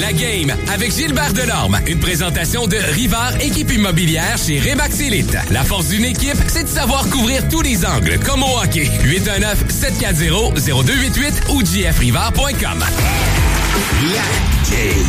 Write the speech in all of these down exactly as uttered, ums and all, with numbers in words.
La Game avec Gilbert Delorme. Une présentation de Rivard Équipe Immobilière chez Remax Elite. La force d'une équipe, c'est de savoir couvrir tous les angles, comme au hockey. huit un neuf, sept quatre zéro, zéro deux huit huit ou j f rivard point com. La Game.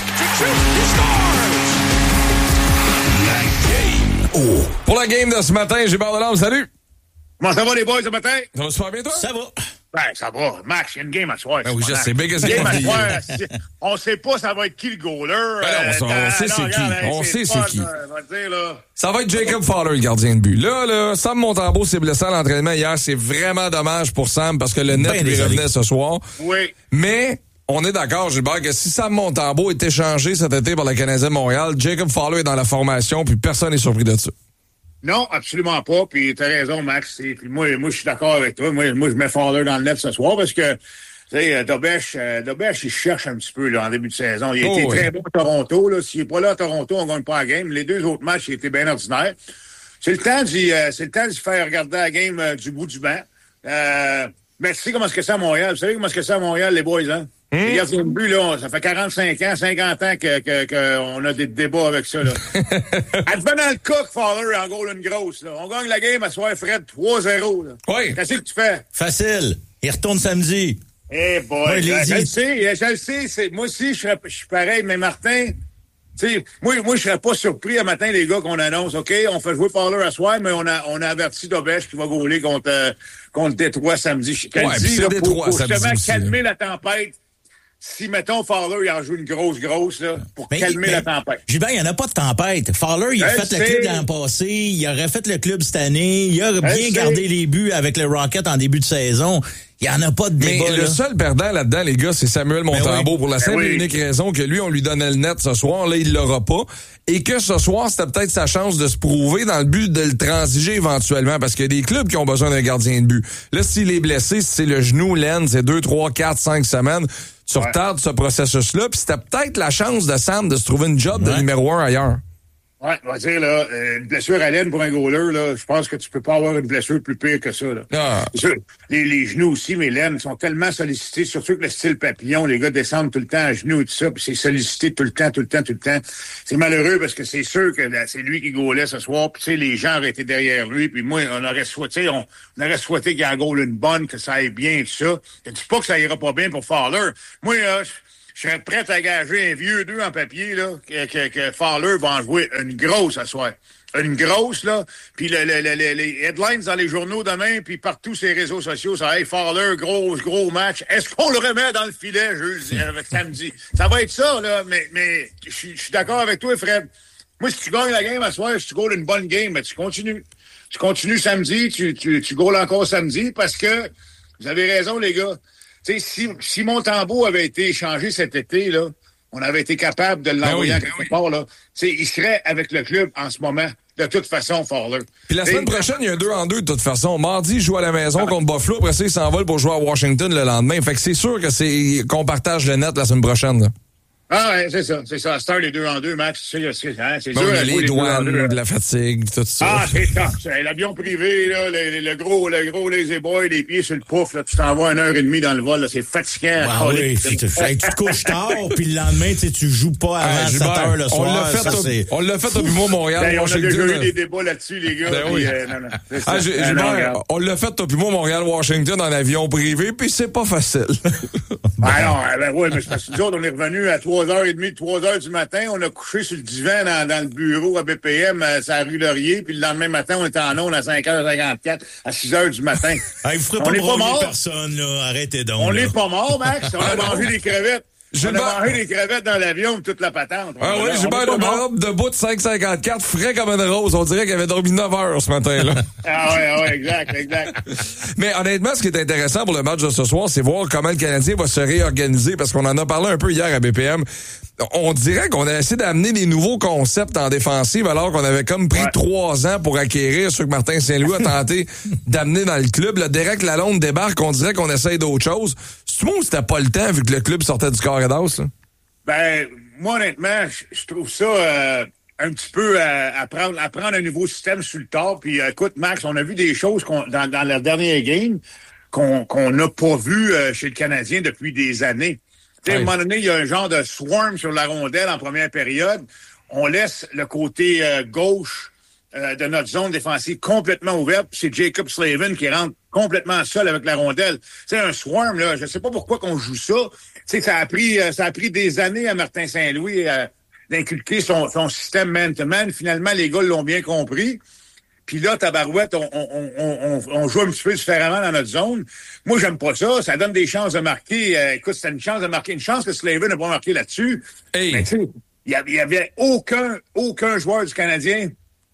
La Game. Oh. Pour la game de ce matin, Gilbert Delorme, salut! Comment ça va les boys ce matin? Ça va super bien, toi? Ça va. Ben, ça va. Max, il y a une game à soir. Ben oui, je sais. Big as game à game. soir. c'est- On sait pas ça va être qui le goaler. Ben non, on Euh, sait c'est non, qui. regarde, On sait le c'est fun, qui. là, on va dire, là. Ça va être Jacob Fowler, le gardien de but. Là, là, Sam Montembeault s'est blessé à l'entraînement hier. C'est vraiment dommage pour Sam parce que le net Ben lui désolé. revenait ce soir. Oui. Mais on est d'accord, Gilbert, que si Sam Montembeault est échangé cet été par le Canadien de Montréal, Jacob Fowler est dans la formation, puis personne n'est surpris de ça. Non, absolument pas. Puis t'as raison, Max. Et puis moi, moi, je suis d'accord avec toi. Moi, moi, je mets Fowler dans le net ce soir parce que, tu sais, Dobèche, euh, Dobèche, il cherche un petit peu là, en début de saison. Il a Oh, été oui. très bon à Toronto. Là. S'il n'est pas là à Toronto, on gagne pas la game. Les deux autres matchs, il était bien ordinaire. C'est le temps d'y, euh, c'est le temps d'y faire regarder la game euh, du bout du banc. Euh, mais tu sais comment est-ce que c'est à Montréal? Vous savez comment est-ce que c'est à Montréal, les boys, hein? Les gardiens de but, là, ça fait quarante-cinq ans, cinquante ans que, que, que on a des débats avec ça, là. Advenant le cas que Fowler en gros une grosse, là. On gagne la game à soir, Fred, trois zéro, là. Oui. Qu'est-ce que tu fais? Facile. Il retourne samedi. Eh boy, Ouais, je, les je le dit. sais, je le sais. C'est, moi aussi, je, serais- je suis pareil, mais Martin, tu sais, moi, moi, je serais pas surpris à matin, les gars, qu'on annonce, OK, on fait jouer Fowler à soir, mais on a, on a averti Dobèche qui va gauler contre, euh, contre Détroit samedi. Je te le Ouais, puis dis, c'est là, Détroit pour, pour samedi justement aussi, calmer la tempête. Si, mettons, Fowler, il en joue une grosse, grosse, là, pour Mais- calmer mais- la tempête. Gilbert, il n'y en a pas de tempête. Fowler, il a Je fait le sais. club l'an passé, il aurait fait le club cette année, il a bien sais. gardé les buts avec le Rocket en début de saison. Il n'y en a pas de Mais débat, le là. seul perdant là-dedans, les gars, c'est Samuel Montembeault oui. pour la Ben simple et oui. unique raison que lui, on lui donnait le net ce soir. Là, il l'aura pas. Et que ce soir, c'était peut-être sa chance de se prouver dans le but de le transiger éventuellement parce qu'il y a des clubs qui ont besoin d'un gardien de but. Là, s'il est blessé, si c'est le genou, l'aine, c'est deux, trois, quatre, cinq semaines. Tu Ouais. retardes ce processus-là. Puis c'était peut-être la chance de Sam de se trouver une job de Ouais. numéro un ailleurs. Ouais, on va dire, là, euh, une blessure à l'aine pour un goaler, là, je pense que tu peux pas avoir une blessure plus pire que ça, là. Ah. C'est sûr, les, les genoux aussi, mais l'aine sont tellement sollicités, surtout que le style papillon, les gars descendent tout le temps à genoux et tout ça, puis c'est sollicité tout le temps, tout le temps, tout le temps. C'est malheureux parce que c'est sûr que là, c'est lui qui goalait ce soir, puis tu sais, les gens auraient été derrière lui, puis moi, on aurait souhaité, on, on aurait souhaité qu'il en goal une bonne, que ça aille bien et tout ça. Je dis pas que ça ira pas bien pour Fowler. Moi, là, je- je serais prêt à gager un vieux deux en papier, là, que, que, que Fowler va en jouer une grosse à soir. Une grosse, là. Puis le, le, le, le- les headlines dans les journaux demain, puis partout sur les réseaux sociaux, ça, hey, Fowler, gros, gros match. Est-ce qu'on le remet dans le filet jeudi, euh, samedi? Ça va être ça, là, mais, mais je suis je suis d'accord avec toi, Fred. Moi, si tu gagnes la game à soir, si tu goals une bonne game, ben, tu continues. Tu continues samedi, tu, tu, tu goals encore samedi, parce que vous avez raison, les gars. Tu sais, si, si Montembeault avait été échangé cet été, là, on avait été capable de l'envoyer Ben en oui, quelque part, là. Tu sais, il serait avec le club en ce moment, de toute façon, Fowler. Puis la Tu sais, semaine prochaine, il y a un deux en deux de toute façon. Mardi, il joue à la maison contre Buffalo. Après ça, il s'envole pour jouer à Washington le lendemain. Fait que c'est sûr que c'est qu'on partage le net la semaine prochaine. Là. Ah ouais, c'est ça, c'est ça. Star les deux en deux, Max. C'est, c'est, hein, c'est Bon, dur. il y a à jouer les deux en deux, douanes, hein. de la fatigue, tout ça. Ah, c'est ça. C'est l'avion privé, là, le, le gros, le gros lazy boy, les pieds sur le pouf, là, tu t'envoies une heure et demie dans le vol, là, c'est fatigant. Ah oui, puis tu, fait, tu te couches tard, puis le lendemain, tu sais, tu joues pas avant Ah, sept Gilbert, heures le on soir. l'a fait, ça, au- c'est... on l'a fait depuis moi, Montréal, Ben, on a Washington. déjà eu là. des débats là-dessus, les gars. Ben puis, oui. euh, non, non, c'est ça. Ah, G- Ah, non, Gilbert, regarde. on l'a fait depuis moi, Montréal, Washington, en avion privé, puis c'est pas facile. Ah non, ben oui, mais c'est parce que nous autres, on est revenus à trois heures trente, trois heures du matin, on a couché sur le divan dans, dans le bureau à B P M, à la rue Laurier, puis le lendemain matin, on était en onde à cinq heures cinquante-quatre, à six heures du matin. Hey, vous ferez On pas est pas broyer mort. personne, là. Arrêtez donc, On là. n'est pas mort, Max, on a mangé des crevettes. On Gilbert- a mangé des crevettes dans l'avion, toute la patente. Ah On- oui, on Gilbert est pas le mort. bonhomme debout de cinq cinquante-quatre, frais comme une rose. On dirait qu'il avait dormi neuf heures ce matin-là. Ah ouais, ah ouais, exact, exact. Mais honnêtement, ce qui est intéressant pour le match de ce soir, c'est voir comment le Canadien va se réorganiser, parce qu'on en a parlé un peu hier à B P M. On dirait qu'on a essayé d'amener des nouveaux concepts en défensive, alors qu'on avait comme pris Ouais. trois ans pour acquérir ce que Martin Saint-Louis a tenté d'amener dans le club. Là, Derek Lalonde débarque, on dirait qu'on essaye d'autres choses. C'est moi ou c'était pas le temps, vu que le club sortait du corridor, ça? Ben, moi, honnêtement, je- je trouve ça euh, un petit peu euh, à, prendre, à prendre un nouveau système sur le tard. Puis, euh, écoute, Max, on a vu des choses qu'on, dans, dans la dernière game qu'on qu'on n'a pas vu euh, chez le Canadien depuis des années. Tu sais, Ouais. à un moment donné, il y a un genre de swarm sur la rondelle en première période. On laisse le côté euh, gauche euh, de notre zone défensive complètement ouverte. C'est Jacob Slavin qui rentre complètement seul avec la rondelle. C'est un swarm, là. Je sais pas pourquoi qu'on joue ça. Tu sais, ça a pris, euh, ça a pris des années à Martin Saint-Louis euh, d'inculquer son, son système man-to-man. Finalement, les gars l'ont bien compris. Puis là, tabarouette, on, on, on, on, on joue un petit peu différemment dans notre zone. Moi, j'aime pas ça. Ça donne des chances de marquer. Euh, écoute, c'était une chance de marquer. Une chance que Slavin n'a pas marqué là-dessus. Hey. Mais tu sais, il y avait, il y avait aucun, aucun joueur du Canadien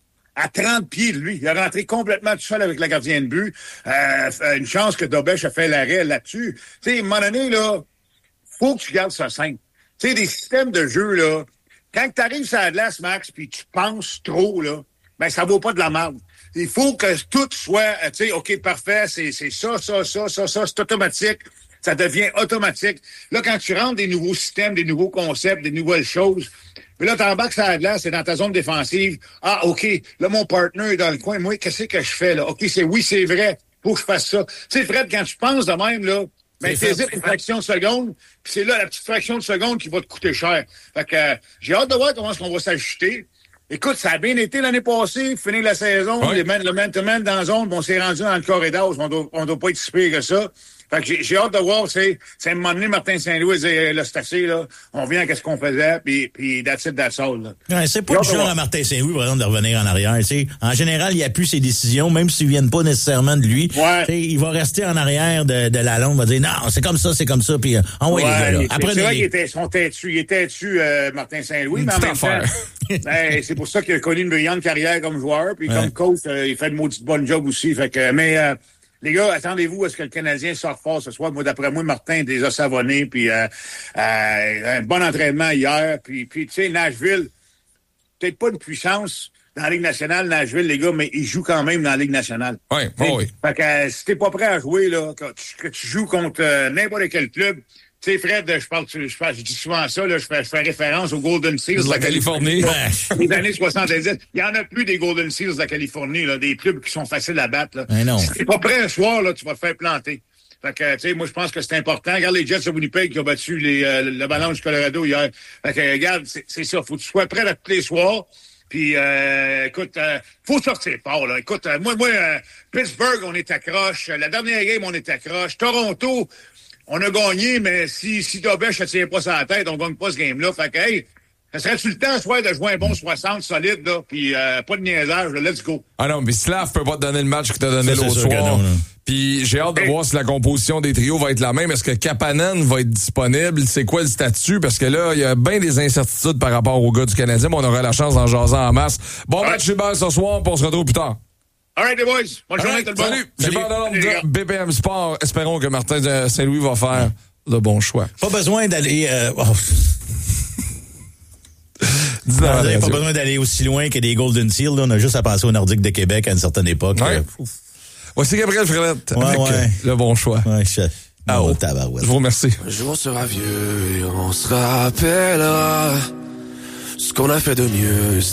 à trente pieds de lui. Il a rentré complètement tout seul avec la gardienne de but. Euh, une chance que Dobech a fait l'arrêt là-dessus. Tu sais, à un moment donné, là, faut que tu gardes ça simple. Tu sais, des systèmes de jeu, là, quand tu arrives sur la glace, Max, puis tu penses trop, là, ben ça vaut pas de la merde. Il faut que tout soit, tu sais, OK, parfait, c'est, c'est ça, ça, ça, ça, ça, c'est automatique. Ça devient automatique. Là, quand tu rentres des nouveaux systèmes, des nouveaux concepts, des nouvelles choses, puis là, t'embarques sur la glace, c'est dans ta zone défensive. Ah, OK, là, mon partner est dans le coin. Moi, qu'est-ce que je fais, là? OK, c'est oui, c'est vrai. Faut que je fasse ça. Tu sais, Fred, quand tu penses de même, là, ben, t'hésites une fraction de seconde, puis c'est là, la petite fraction de seconde qui va te coûter cher. Fait que, euh, j'ai hâte de voir comment est-ce qu'on va s'ajuster. Écoute, ça a bien été l'année passée, finir la saison, oui. les man, le man-to-man dans la zone, bon, on s'est rendu dans le corridor, on doit, on doit pas être si pire que ça. Fait que j'ai, j'ai hâte de voir, c'est, c'est à un moment donné, Martin Saint-Louis disait, là, c'est assez, là, on vient à ce qu'on faisait, puis, puis that's it, that's all, là. Ouais, c'est pas le genre à Martin Saint-Louis, par exemple, de revenir en arrière. T'sais. En général, il appuie ses décisions, même s'ils viennent pas nécessairement de lui. Ouais. T'sais, il va rester en arrière de, de la longue, il va dire non, c'est comme ça, c'est comme ça, puis euh, envoie Ouais, les gars là. c'est, Après, c'est vrai les... qu'il était, son têtu, il était têtu, euh, Martin Saint-Louis, Une mais en petite même affaire. temps, ben, c'est pour ça qu'il a connu une brillante carrière comme joueur, puis Ouais. comme coach, euh, il fait de maudite bonne job aussi. Fait que, mais euh, les gars, attendez-vous à ce que le Canadien sorte fort ce soir. Moi, d'après moi, Martin des a savonnés, puis euh, euh, un bon entraînement hier, puis, puis tu sais, Nashville, peut-être pas une puissance dans la Ligue nationale, Nashville, les gars, mais ils jouent quand même dans la Ligue nationale. Oui, oh oui. Fait que euh, si t'es pas prêt à jouer, là, que tu, que tu joues contre euh, n'importe quel club, tu sais, Fred, je parle, je, parle, je dis souvent ça, là, je fais, je fais référence aux Golden Seals De la Californie. Les années soixante-dix. Il y en a plus des Golden Seals de la Californie, là, des clubs qui sont faciles à battre. Là. Mais non. Si t'es pas prêt un soir, là, tu vas te faire planter. Fait que, tu sais, moi, je pense que c'est important. Regarde les Jets de Winnipeg qui ont battu les, euh, le ballon du Colorado hier. Fait que, regarde, c'est, c'est ça. Faut que tu sois prêt à tous les soirs. Puis, euh, écoute, euh, faut sortir fort, là. Écoute, euh, moi, moi, euh, Pittsburgh, on est accroche. La dernière game, on est accroche. Toronto, on a gagné, mais si, si Dobech ne tient pas sa tête, on gagne pas ce game-là. Fait que, hey, ça serait-tu le temps, soit, de jouer un bon soixante solide, là, puis euh, pas de niaisage, là, let's go. Ah non, mais Slav peut pas te donner le match que t'as donné Ça, c'est l'autre sûr que soir. non, là. Puis j'ai hâte de Hey. voir si la composition des trios va être la même. Est-ce que Kapanen va être disponible? C'est quoi le statut? Parce que là, il y a bien des incertitudes par rapport aux gars du Canadien, mais on aura la chance d'en jaser en masse. Bon Ouais. match chez Bell ce soir, puis on se retrouve plus tard. All right, les boys. Bonne journée, Alright, tout le monde. salut! J'ai Salut. pas de Salut, les gars. B P M Sport. Espérons que Martin de Saint-Louis va faire le bon choix. Pas besoin d'aller... Euh... oh. Dis dans la Pas radio. besoin d'aller aussi loin que des Golden Seals. Là. On a juste à penser au Nordique de Québec à une certaine époque. Ouais. Euh, Voici Gabriel Frelette Ouais, avec ouais. euh, le bon choix. Ouais, je... Ah, oh, oh. tabarouette. Je vous remercie. Un jour on sera vieux et on se rappellera ce qu'on a fait de mieux.